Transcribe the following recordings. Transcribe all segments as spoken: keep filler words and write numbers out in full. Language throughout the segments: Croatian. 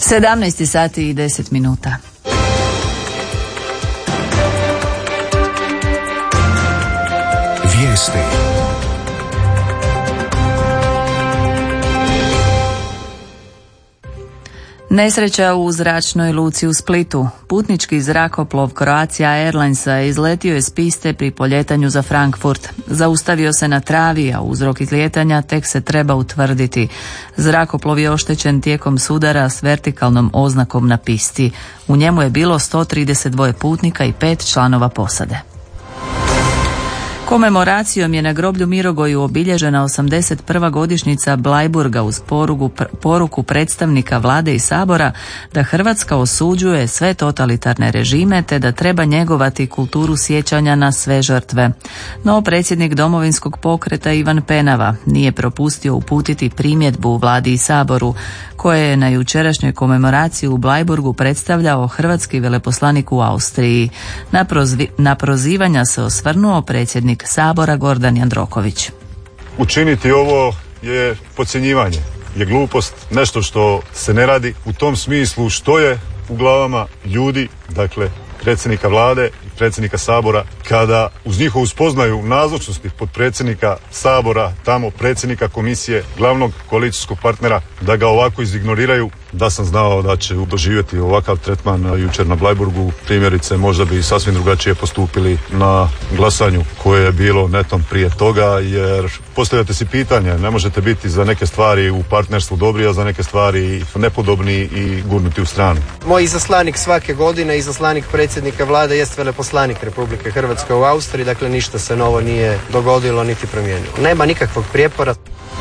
sedamnaest sati i deset minuta. Vijesti. Nesreća u zračnoj luci u Splitu. Putnički zrakoplov Croatia Airlinesa izletio je s piste pri poljetanju za Frankfurt. Zaustavio se na travi, a uzrok izlijetanja tek se treba utvrditi. Zrakoplov je oštećen tijekom sudara s vertikalnom oznakom na pisti. U njemu je bilo sto trideset dva putnika i pet članova posade. Komemoracijom je na groblju Mirogoju obilježena osamdeset prva godišnjica Bleiburga uz poruku, poruku predstavnika vlade i sabora da Hrvatska osuđuje sve totalitarne režime te da treba njegovati kulturu sjećanja na sve žrtve. No predsjednik Domovinskog pokreta Ivan Penava nije propustio uputiti primjedbu vladi i saboru koje je na jučerašnjoj komemoraciji u Bleiburgu predstavljao hrvatski veleposlanik u Austriji. Na, prozvi, na prozivanja se osvrnuo predsjednik sabora Gordan Jandroković. Učiniti ovo je podcjenjivanje, je glupost, nešto što se ne radi u tom smislu što je u glavama ljudi, dakle predsjednika vlade i predsjednika sabora, kada uz njihovu spoznaju nazočnosti potpredsjednika sabora, tamo predsjednika komisije, glavnog koalicijskog partnera, da ga ovako izignoriraju, da sam znao da će doživjeti ovakav tretman jučer na Bleiburgu, primjerice možda bi sasvim drugačije postupili na glasanju koje je bilo netom prije toga, jer postavljate si pitanje, ne možete biti za neke stvari u partnerstvu dobri, a za neke stvari nepodobni i gurnuti u stranu. Moj izaslanik svake godine, izaslanik predsjednika vlade jest veleposlanik Republike Hrvatske u Austriji, dakle ništa se novo nije dogodilo niti promijenilo. Nema nikakvog prijepora.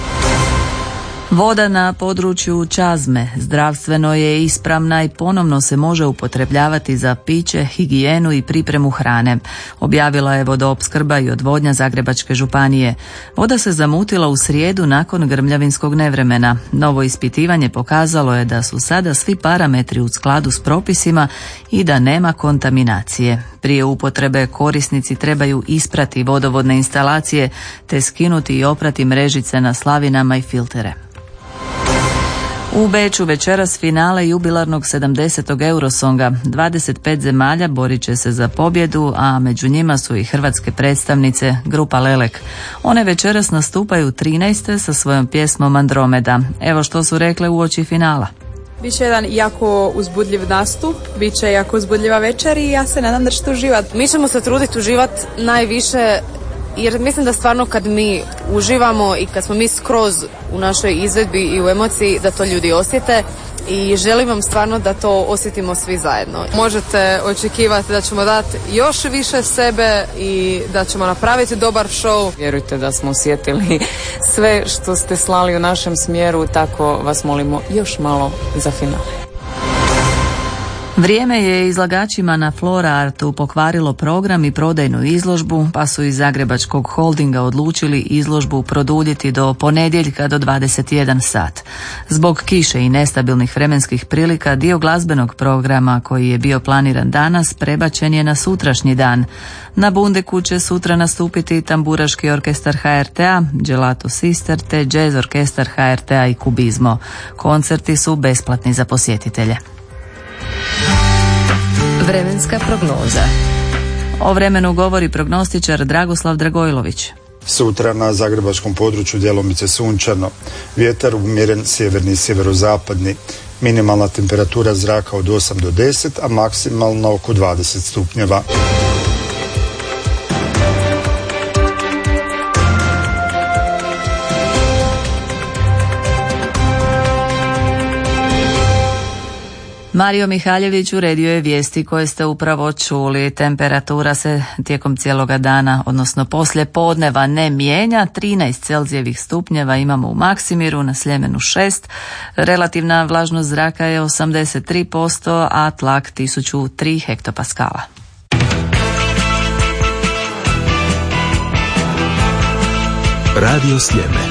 Voda na području Čazme zdravstveno je ispravna i ponovno se može upotrebljavati za piće, higijenu i pripremu hrane. Objavila je vodoopskrba i odvodnja Zagrebačke županije. Voda se zamutila u srijedu nakon grmljavinskog nevremena. Novo ispitivanje pokazalo je da su sada svi parametri u skladu s propisima i da nema kontaminacije. Prije upotrebe korisnici trebaju isprati vodovodne instalacije te skinuti i oprati mrežice na slavinama i filtere. U Beču večeras finale jubilarnog sedamdesetog Eurosonga. dvadeset pet zemalja borit će se za pobjedu, a među njima su i hrvatske predstavnice, grupa Lelek. One večeras nastupaju trinaeste sa svojom pjesmom Andromeda. Evo što su rekle uoči finala. Biće jedan jako uzbudljiv nastup, bit će jako uzbudljiva večer i ja se nadam da ćete uživati. Mi ćemo se truditi uživati najviše, jer mislim da stvarno kad mi uživamo i kad smo mi skroz u našoj izvedbi i u emociji, da to ljudi osjete i želim vam stvarno da to osjetimo svi zajedno. Možete očekivati da ćemo dati još više sebe i da ćemo napraviti dobar show. Vjerujte da smo osjetili sve što ste slali u našem smjeru, tako vas molimo još malo za finale. Vrijeme je izlagačima na Flora Artu pokvarilo program i prodajnu izložbu, pa su iz Zagrebačkog holdinga odlučili izložbu produljiti do ponedjeljka do dvadeset jedan sat. Zbog kiše i nestabilnih vremenskih prilika dio glazbenog programa koji je bio planiran danas prebačen je na sutrašnji dan. Na Bundeku će sutra nastupiti Tamburaški orkestar ha er te a, Gelato Sister te Jazz orkestar ha er te a i Kubizmo. Koncerti su besplatni za posjetitelje. Vremenska prognoza. O vremenu govori prognostičar Dragoslav Dragojlović. Sutra na zagrebačkom području djelomice sunčano. Vjetar umjeren sjeverni i sjeverozapadni. Minimalna temperatura zraka od osam do deset, a maksimalna oko dvadeset stupnjeva. Mario Mihaljević uredio je vijesti koje ste upravo čuli. Temperatura se tijekom cijeloga dana, odnosno poslije podneva, ne mijenja. trinaest Celzijevih stupnjeva imamo u Maksimiru, na Sljemenu šest. Relativna vlažnost zraka je osamdeset tri posto, a tlak tisuću tri hektopaskala. Radio Sljeme.